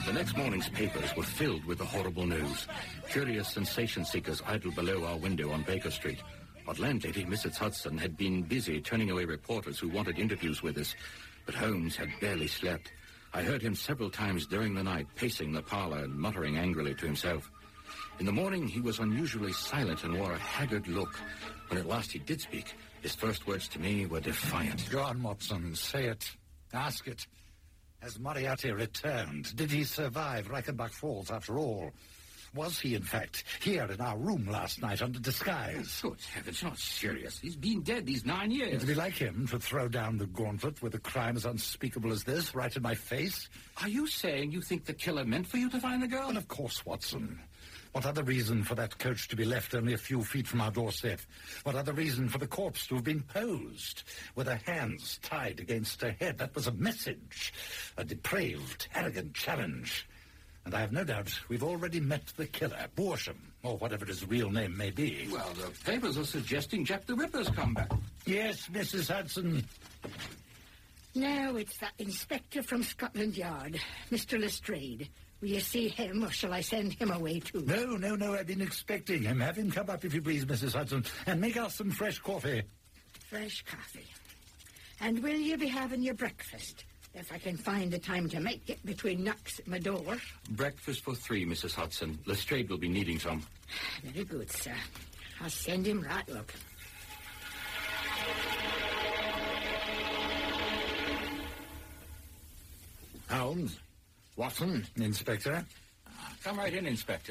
The next morning's papers were filled with the horrible news. Curious sensation seekers idled below our window on Baker Street. Our landlady, Mrs. Hudson, had been busy turning away reporters who wanted interviews with us, but Holmes had barely slept. I heard him several times during the night, pacing the parlor and muttering angrily to himself. In the morning, he was unusually silent and wore a haggard look. When at last he did speak, his first words to me were defiant. Go on, Watson, say it. Ask it. Has Moriarty returned? Did he survive Reichenbach Falls after all? Was he, in fact, here in our room last night under disguise? Good heavens, not serious. He's been dead these 9 years. It'd be like him to throw down the gauntlet with a crime as unspeakable as this, right in my face. Are you saying you think the killer meant for you to find the girl? Well, of course, Watson. What other reason for that coach to be left only a few feet from our doorstep? What other reason for the corpse to have been posed with her hands tied against her head? That was a message, a depraved, arrogant challenge. And I have no doubt we've already met the killer, Borsham, or whatever his real name may be. Well, the papers are suggesting Jack the Ripper's come back. Yes, Mrs. Hudson. Now it's that inspector from Scotland Yard, Mr. Lestrade. Will you see him, or shall I send him away too? No, I've been expecting him. Have him come up, if you please, Mrs. Hudson, and make us some fresh coffee. Fresh coffee. And will you be having your breakfast? If I can find the time to make it between knocks at my door. Breakfast for 3, Mrs. Hudson. Lestrade will be needing some. Very good, sir. I'll send him right up. Holmes? Watson? Inspector? Come right in, Inspector.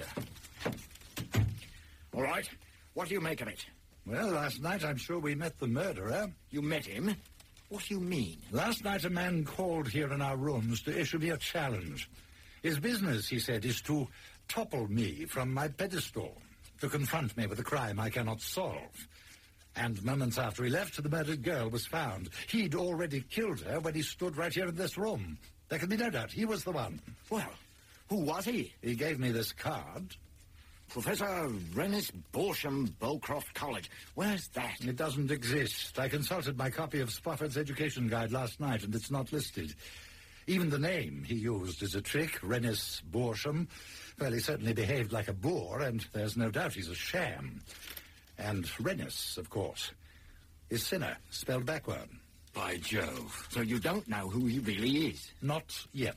All right. What do you make of it? Well, last night I'm sure we met the murderer. You met him? What do you mean? Last night a man called here in our rooms to issue me a challenge. His business, he said, is to topple me from my pedestal, to confront me with a crime I cannot solve. And moments after he left, the murdered girl was found. He'd already killed her when he stood right here in this room. There can be no doubt he was the one. Well, who was he? He gave me this card. Professor Rennis Borsham, Bowcroft College. Where's that? It doesn't exist. I consulted my copy of Spofford's Education Guide last night, and it's not listed. Even the name he used is a trick, Rennis Borsham. Well, he certainly behaved like a boor, and there's no doubt he's a sham. And Rennis, of course, is Sinner, spelled backward. By Jove. So you don't know who he really is? Not yet.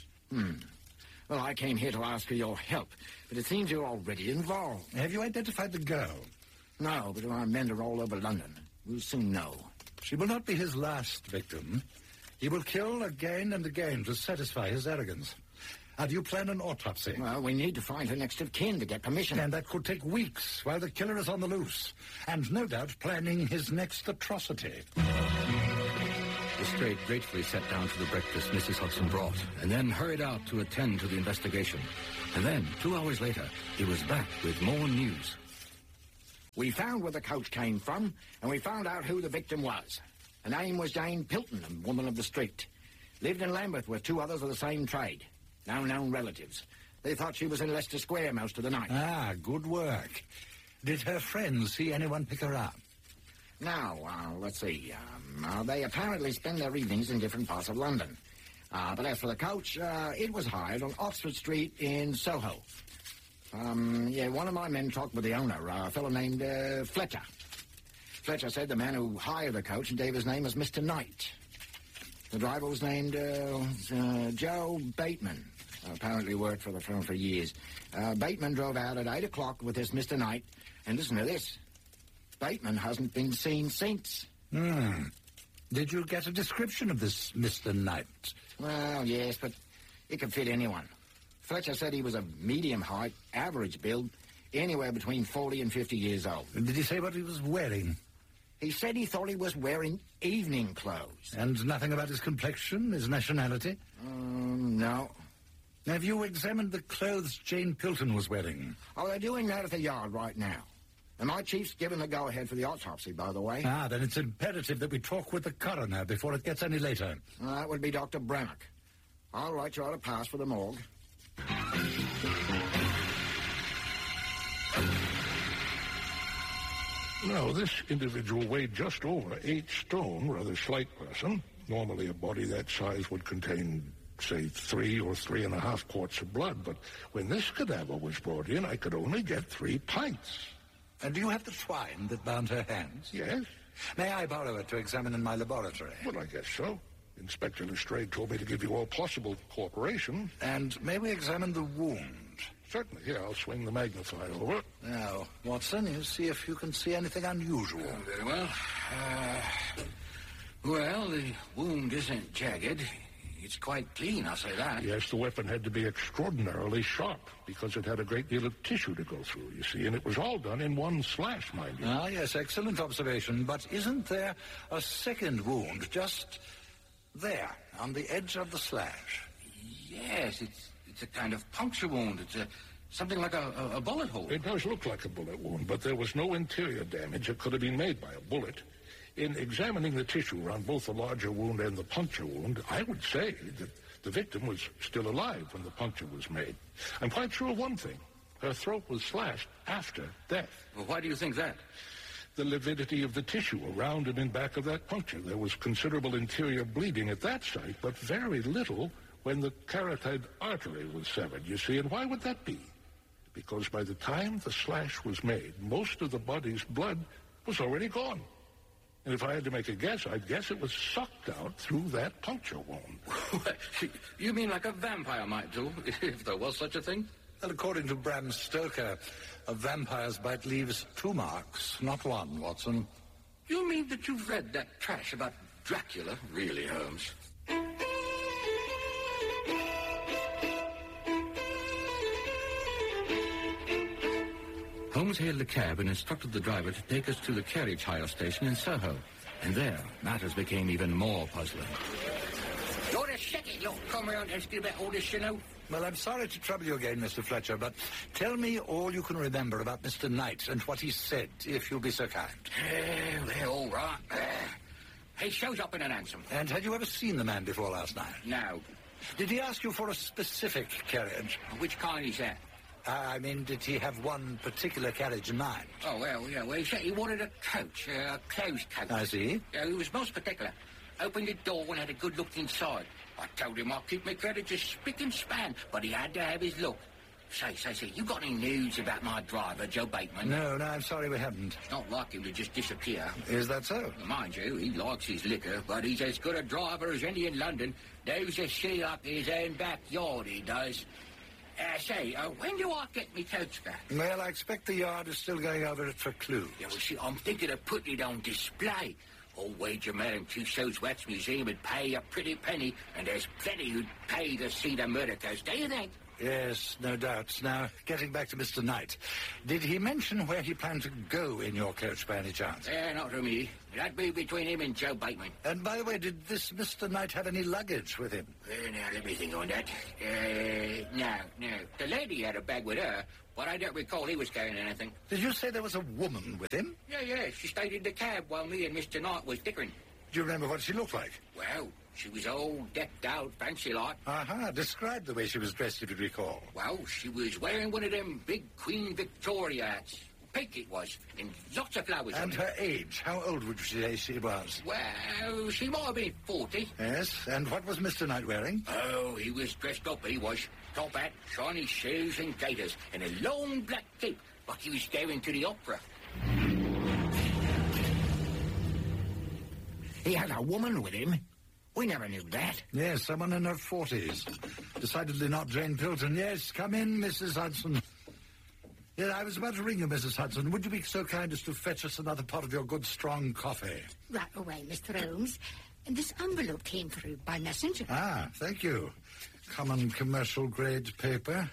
Well, I came here to ask for your help, but it seems you're already involved. Have you identified the girl? No, but our men are all over London. We'll soon know. She will not be his last victim. He will kill again and again to satisfy his arrogance. Do you plan an autopsy? Well, we need to find her next of kin to get permission. And that could take weeks while the killer is on the loose. And no doubt planning his next atrocity. Lestrade gratefully sat down to the breakfast Mrs. Hudson brought, and then hurried out to attend to the investigation. And then, 2 hours later, he was back with more news. We found where the coach came from, and we found out who the victim was. Her name was Jane Pilton, a woman of the street. Lived in Lambeth with 2 others of the same trade. Now known relatives. They thought she was in Leicester Square most of the night. Ah, good work. Did her friends see anyone pick her up? Now, let's see. They apparently spend their evenings in different parts of London. But as for the coach, it was hired on Oxford Street in Soho. One of my men talked with the owner, a fellow named Fletcher. Fletcher said the man who hired the coach gave his name as Mr. Knight. The driver was named Joe Bateman. Apparently worked for the firm for years. Bateman drove out at 8 o'clock with this Mr. Knight. And listen to this. Bateman hasn't been seen since. Did you get a description of this Mr. Knight? Well, yes, but it could fit anyone. Fletcher said he was a medium height, average build, anywhere between 40 and 50 years old. Did he say what he was wearing? He said he thought he was wearing evening clothes. And nothing about his complexion, his nationality? No. Have you examined the clothes Jane Pilton was wearing? Oh, they're doing that at the yard right now. And my chief's given the go-ahead for the autopsy, by the way. Then it's imperative that we talk with the coroner before it gets any later. That would be Dr. Brannock. I'll write you out a pass for the morgue. Now, this individual weighed just over 8 stone, rather slight person. Normally a body that size would contain say 3 or 3.5 quarts of blood, but when this cadaver was brought in, I could only get 3 pints. And do you have the twine that bound her hands? Yes. May I borrow it to examine in my laboratory? Well, I guess so. Inspector Lestrade told me to give you all possible cooperation. And may we examine the wound? Certainly. Here, I'll swing the magnifier over. Now, Watson, you see if you can see anything unusual. Very well. Well, the wound isn't jagged. It's quite clean, I'll say that. Yes, the weapon had to be extraordinarily sharp because it had a great deal of tissue to go through, you see, and it was all done in one slash, mind you. Ah, yes, excellent observation. But isn't there a second wound just there, on the edge of the slash? Yes, it's a kind of puncture wound. It's something like a bullet hole. It does look like a bullet wound, but there was no interior damage that could have been made by a bullet. In examining the tissue around both the larger wound and the puncture wound, I would say that the victim was still alive when the puncture was made. I'm quite sure of one thing. Her throat was slashed after death. Well, why do you think that? The lividity of the tissue around and in back of that puncture. There was considerable interior bleeding at that site, but very little when the carotid artery was severed, you see. And why would that be? Because by the time the slash was made, most of the body's blood was already gone. And if I had to make a guess, I'd guess it was sucked out through that puncture wound. You mean like a vampire might do, if there was such a thing? Well, according to Bram Stoker, a vampire's bite leaves 2 marks, not 1, Watson. You mean that you've read that trash about Dracula, really, Holmes? Holmes hailed a cab and instructed the driver to take us to the carriage hire station in Soho. And there, matters became even more puzzling. You're the second lot come around asking about all this, you know. Well, I'm sorry to trouble you again, Mr. Fletcher, but tell me all you can remember about Mr. Knight and what he said, if you'll be so kind. Well, all right. He shows up in an hansom. And had you ever seen the man before last night? No. Did he ask you for a specific carriage? Which kind is that? I mean, did he have one particular carriage in mind? Oh, well, yeah, he said he wanted a coach, a closed coach. I see. He was most particular. Opened the door and had a good look inside. I told him I'd keep my carriages spick and span, but he had to have his look. Say, you got any news about my driver, Joe Bateman? No, I'm sorry we haven't. It's not like him to just disappear. Is that so? Mind you, he likes his liquor, but he's as good a driver as any in London. Knows the city like his own backyard, he does. When do I get me coach back? Well, I expect the yard is still going over it for clues. Yeah, well, see, I'm thinking of putting it on display. Old wager Madame Tussauds Wax Museum would pay a pretty penny, and there's plenty who'd pay to see the murder coach, do you think? Yes, no doubt. Now, getting back to Mr. Knight, did he mention where he planned to go in your coach by any chance? Not to me. That'd be between him and Joe Bateman. And by the way, did this Mr. Knight have any luggage with him? Now, let me think on that. No. The lady had a bag with her, but I don't recall he was carrying anything. Did you say there was a woman with him? Yeah. She stayed in the cab while me and Mr. Knight was dickering. Do you remember what she looked like? Well, she was all decked out, fancy-like. Describe the way she was dressed, if you recall. Well, she was wearing one of them big Queen Victoria hats. Pink it was, and lots of flowers on And it. her age? How old would you say she was? Well, she might have been 40. Yes, and what was Mr. Knight wearing? Oh, he was dressed up, he was. Top hat, shiny shoes and gaiters, and a long black cape, like he was going to the opera. He had a woman with him. We never knew that. Yes, someone in her 40s. Decidedly not Jane Pilton. Yes, come in, Mrs. Hudson. Yeah, I was about to ring you, Mrs. Hudson. Would you be so kind as to fetch us another pot of your good, strong coffee? Right away, Mr. Holmes. And this envelope came through by messenger. Ah, thank you. Common commercial-grade paper.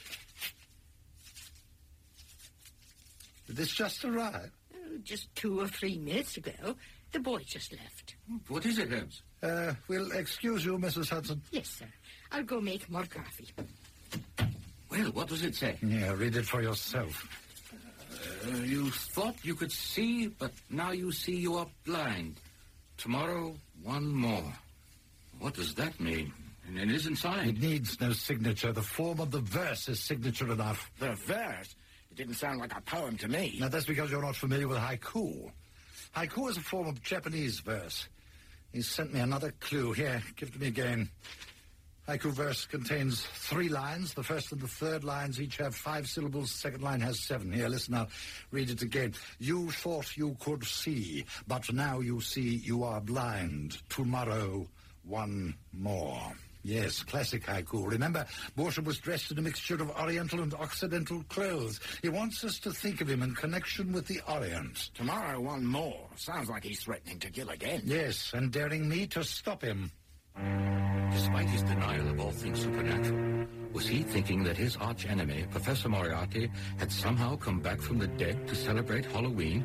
Did this just arrive? Oh, just 2 or 3 minutes ago. The boy just left. What is it, Holmes? We'll excuse you, Mrs. Hudson. Yes, sir. I'll go make more coffee. Well, what does it say? Yeah, read it for yourself. You thought you could see, but now you see you are blind. Tomorrow, one more. What does that mean? And it isn't signed. It needs no signature. The form of the verse is signature enough. The verse? It didn't sound like a poem to me. Now, that's because you're not familiar with haiku. Haiku is a form of Japanese verse. He sent me another clue. Here, give it to me again. Haiku verse contains 3 lines. The first and the third lines each have 5 syllables. The second line has 7. Here, listen, I'll read it again. You thought you could see, but now you see you are blind. Tomorrow, one more. Yes, classic haiku. Remember, Borsham was dressed in a mixture of Oriental and Occidental clothes. He wants us to think of him in connection with the Orient. Tomorrow, one more. Sounds like he's threatening to kill again. Yes, and daring me to stop him. Despite his denial of all things supernatural, was he thinking that his arch-enemy, Professor Moriarty, had somehow come back from the dead to celebrate Halloween?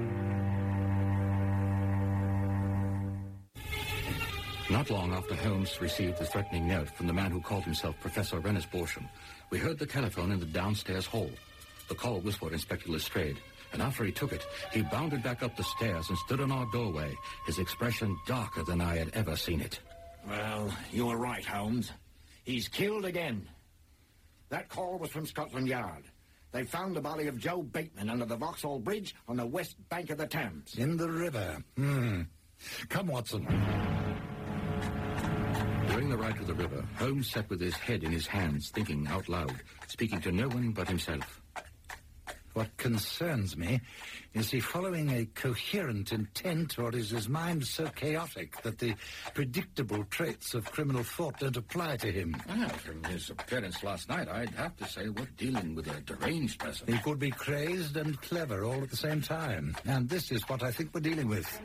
Not long after Holmes received the threatening note from the man who called himself Professor Rennis Borsham, we heard the telephone in the downstairs hall. The call was for Inspector Lestrade, and after he took it, he bounded back up the stairs and stood in our doorway, his expression darker than I had ever seen it. Well, you were right, Holmes. He's killed again. That call was from Scotland Yard. They found the body of Joe Bateman under the Vauxhall Bridge on the west bank of the Thames. In the river. Come, Watson. During the ride to the river, Holmes sat with his head in his hands, thinking out loud, speaking to no one but himself. What concerns me, is he following a coherent intent, or is his mind so chaotic that the predictable traits of criminal thought don't apply to him? Well, from his appearance last night, I'd have to say we're dealing with a deranged person. He could be crazed and clever all at the same time, and this is what I think we're dealing with.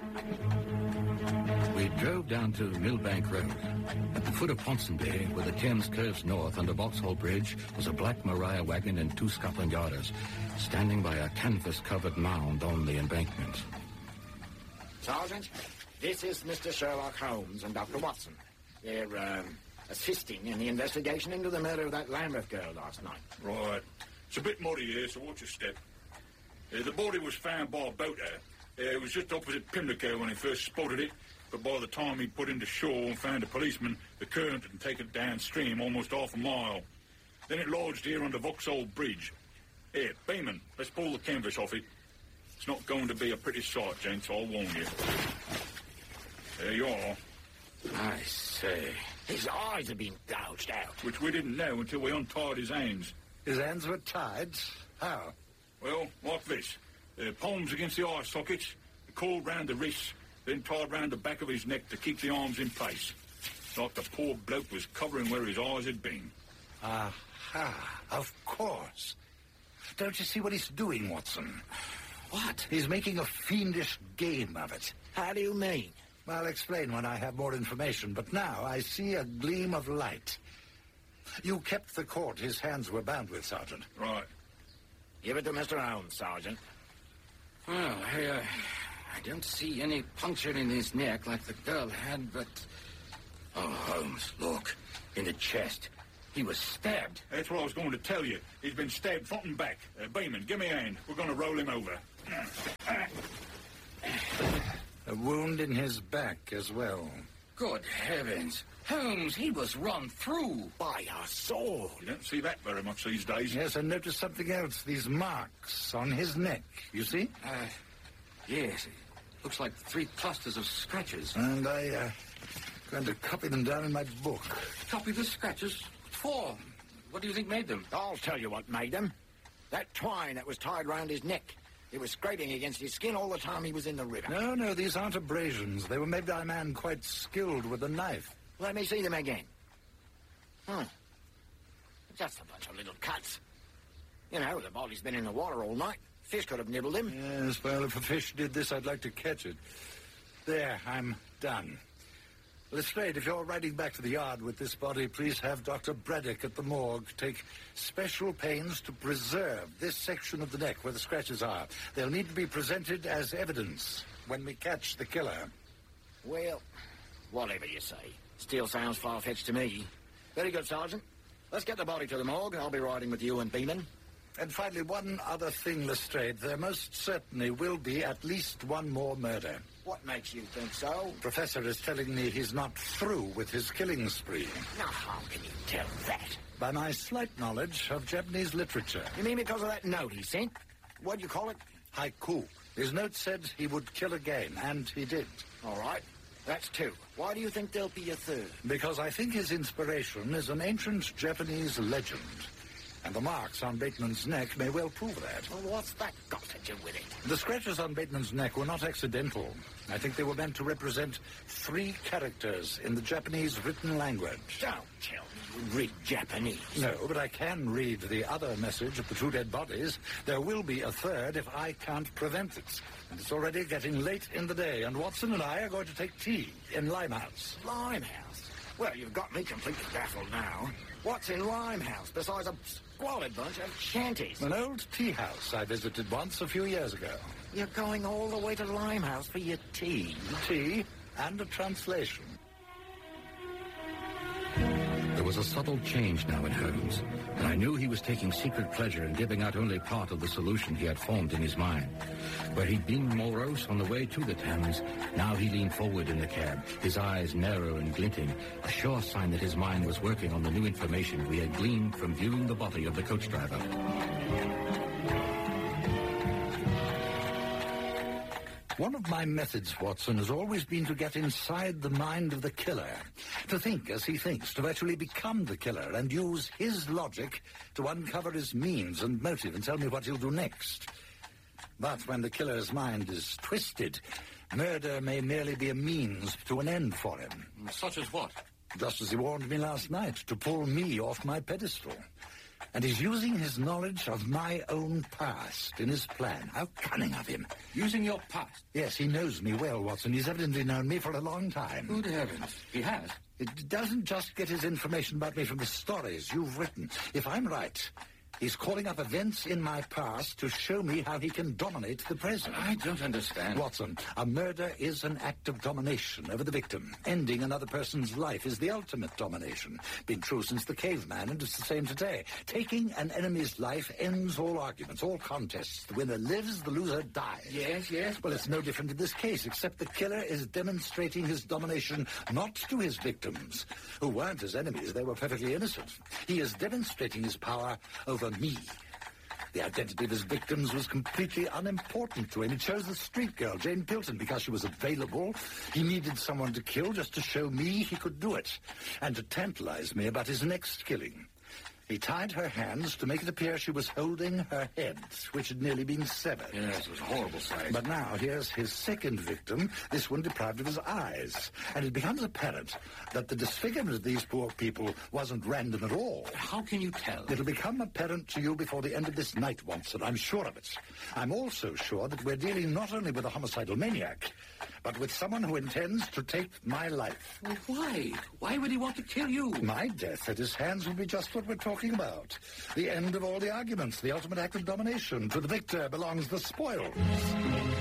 We drove down to Millbank Road. At the foot of Ponsonby, where the Thames curves north under Vauxhall Bridge, was a black Maria wagon and 2 Scotland Yarders, standing by a canvas-covered mound on the embankment. Sergeant, this is Mr. Sherlock Holmes and Dr. Watson. They're, assisting in the investigation into the murder of that Lambeth girl last night. Right. It's a bit muddy here, so watch your step. The body was found by a boat there. It was just opposite Pimlico when he first spotted it, but by the time he put into shore and found a policeman, the current had taken it downstream almost half a mile. Then it lodged here under Vauxhall Bridge. Here, Beeman, let's pull the canvas off it. It's not going to be a pretty sight, gents, I'll warn you. There you are. I say. His eyes have been gouged out. Which we didn't know until we untied his hands. His hands were tied? How? Well, like this. Palms against the eye sockets, the cord round the wrists, then tied round the back of his neck to keep the arms in place. Like the poor bloke was covering where his eyes had been. Aha, of course. Don't you see what he's doing, Watson? What? He's making a fiendish game of it. How do you mean? I'll explain when I have more information, but now I see a gleam of light. You kept the cord his hands were bound with, Sergeant. Right. Give it to Mr. Holmes, Sergeant. Well, I don't see any puncture in his neck like the girl had, but... Oh, Holmes, look. In the chest. He was stabbed. That's what I was going to tell you. He's been stabbed front and back. Beeman, give me a hand. We're going to roll him over. A wound in his back as well. Good heavens. Holmes, he was run through. By a sword. You don't see that very much these days. Yes, and notice something else. These marks on his neck, you see? Yes. It looks like 3 clusters of scratches. And I'm going to copy them down in my book. Copy the scratches? What for? What do you think made them? I'll tell you what made them. That twine that was tied round his neck. It was scraping against his skin all the time he was in the river. No, these aren't abrasions. They were made by a man quite skilled with a knife. Let me see them again. Just a bunch of little cuts. You know, the body's been in the water all night. Fish could have nibbled him. Yes, well, if a fish did this, I'd like to catch it. There, I'm done. Lestrade, if you're riding back to the yard with this body, please have Dr. Braddock at the morgue take special pains to preserve this section of the neck where the scratches are. They'll need to be presented as evidence when we catch the killer. Well, whatever you say. Still sounds far-fetched to me. Very good, Sergeant. Let's get the body to the morgue. I'll be riding with you and Beeman. And finally, one other thing, Lestrade. There most certainly will be at least one more murder. What makes you think so? Professor is telling me he's not through with his killing spree. Now, how can you tell that? By my slight knowledge of Japanese literature. You mean because of that note he sent? What do you call it? Haiku. His note said he would kill again, and he did. All right. That's two. Why do you think there'll be a third? Because I think his inspiration is an ancient Japanese legend. And the marks on Bateman's neck may well prove that. Well, what's that got to do with it? The scratches on Bateman's neck were not accidental. I think they were meant to represent 3 characters in the Japanese written language. Don't tell me you read Japanese. No, but I can read the other message of the 2 dead bodies. There will be a third if I can't prevent it. And it's already getting late in the day, and Watson and I are going to take tea in Limehouse. Limehouse? Well, you've got me completely baffled now. What's in Limehouse besides a squalid bunch of shanties? An old tea house I visited once a few years ago. You're going all the way to Limehouse for your tea? Tea and a translation. There was a subtle change now in Holmes, and I knew he was taking secret pleasure in giving out only part of the solution he had formed in his mind. Where he'd been morose on the way to the Thames, now he leaned forward in the cab, his eyes narrow and glinting, a sure sign that his mind was working on the new information we had gleaned from viewing the body of the coach driver. One of my methods, Watson, has always been to get inside the mind of the killer, to think as he thinks, to actually become the killer and use his logic to uncover his means and motive and tell me what he'll do next. But when the killer's mind is twisted, murder may merely be a means to an end for him. Such as what? Just as he warned me last night, to pull me off my pedestal. And he's using his knowledge of my own past in his plan. How cunning of him. Using your past? Yes, he knows me well, Watson. He's evidently known me for a long time. Good heavens. He has? It doesn't just get his information about me from the stories you've written. If I'm right, he's calling up events in my past to show me how he can dominate the present. I don't understand. Watson, a murder is an act of domination over the victim. Ending another person's life is the ultimate domination. Been true since the caveman, and it's the same today. Taking an enemy's life ends all arguments, all contests. The winner lives, the loser dies. Yes. Well, it's no different in this case, except the killer is demonstrating his domination not to his victims, who weren't his enemies. They were perfectly innocent. He is demonstrating his power over me. The identity of his victims was completely unimportant to him. He chose the street girl, Jane Pilton, because she was available. He needed someone to kill just to show me he could do it, and to tantalize me about his next killing. He tied her hands to make it appear she was holding her head, which had nearly been severed. Yes, it was a horrible sight. But now, here's his second victim, this one deprived of his eyes. And it becomes apparent that the disfigurement of these poor people wasn't random at all. How can you tell? It'll become apparent to you before the end of this night, Watson. I'm sure of it. I'm also sure that we're dealing not only with a homicidal maniac, but with someone who intends to take my life. Well, why? Why would he want to kill you? My death at his hands will be just what we're talking about. The end of all the arguments, the ultimate act of domination. To the victor belongs the spoils.